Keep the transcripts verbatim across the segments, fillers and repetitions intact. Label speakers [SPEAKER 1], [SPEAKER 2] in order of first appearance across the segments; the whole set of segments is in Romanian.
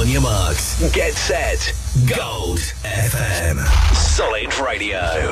[SPEAKER 1] On your marks, get set, Gold F M. Solid Radio.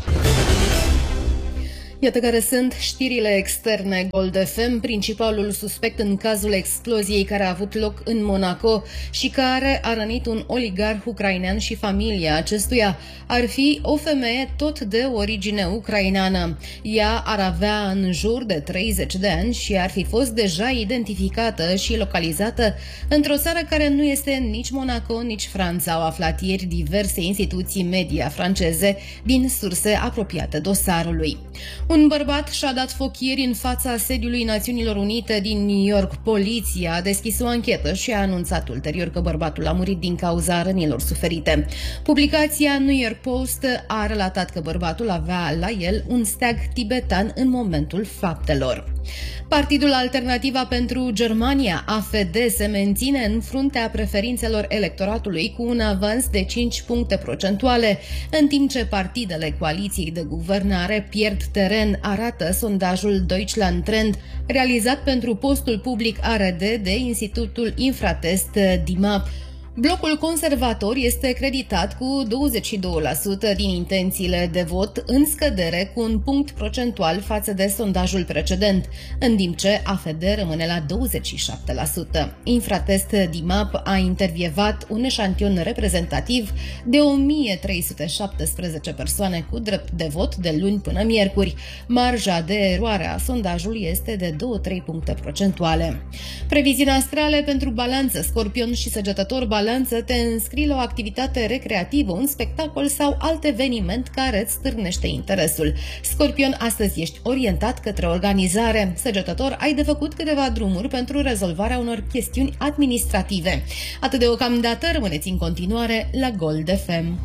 [SPEAKER 2] Iată care sunt știrile externe Gold F M. Principalul suspect în cazul exploziei care a avut loc în Monaco și care a rănit un oligarh ucrainean și familia acestuia ar fi o femeie tot de origine ucraineană. Ea ar avea în jur de treizeci de ani și ar fi fost deja identificată și localizată într-o țară care nu este nici Monaco, nici Franța, au aflat ieri diverse instituții media franceze din surse apropiate dosarului. Un bărbat și-a dat foc ieri în fața sediului Națiunilor Unite din New York. Poliția a deschis o anchetă și a anunțat ulterior că bărbatul a murit din cauza rănilor suferite. Publicația New York Post a relatat că bărbatul avea la el un steag tibetan în momentul faptelor. Partidul Alternativa pentru Germania, A F D, se menține în fruntea preferințelor electoratului cu un avans de cinci puncte procentuale, în timp ce partidele coaliției de guvernare pierd teren, arată sondajul Deutschland Trend, realizat pentru postul public A R D de Institutul Infratest D I M A P. Blocul conservator este creditat cu douăzeci și doi la sută din intențiile de vot, în scădere cu un punct procentual față de sondajul precedent, în timp ce A F D rămâne la douăzeci și șapte la sută. Infratest D I M A P a intervievat un eșantion reprezentativ de o mie trei sute șaptesprezece persoane cu drept de vot de luni până miercuri. Marja de eroare a sondajului este de două-trei puncte procentuale. Previziuni astrale pentru Balanță, Scorpion și Săgetător. Balanță, te înscrii la o activitate recreativă, un spectacol sau alt eveniment care îți stârnește interesul. Scorpion, astăzi ești orientat către organizare. Săgetător, ai de făcut câteva drumuri pentru rezolvarea unor chestiuni administrative. Atât deocamdată, rămâneți în continuare la Gold F M.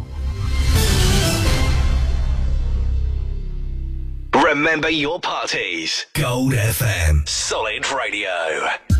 [SPEAKER 1] Remember your parties. Gold F M. Solid Radio.